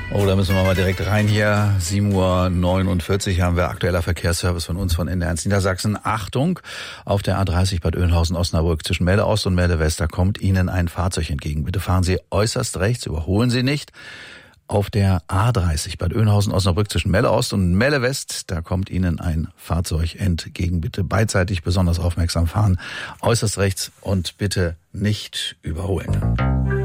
Oh, da müssen wir mal direkt rein hier. 7:49 Uhr haben wir aktueller Verkehrsservice von uns von NDR1 Niedersachsen. Achtung, auf der A30 Bad Oeynhausen-Osnabrück zwischen Melle Ost und Melle West, da kommt Ihnen ein Fahrzeug entgegen. Bitte fahren Sie äußerst rechts, überholen Sie nicht. Auf der A30 Bad Oeynhausen-Osnabrück zwischen Melle Ost und Melle West, da kommt Ihnen ein Fahrzeug entgegen. Bitte beidseitig besonders aufmerksam fahren. Äußerst rechts und bitte nicht überholen.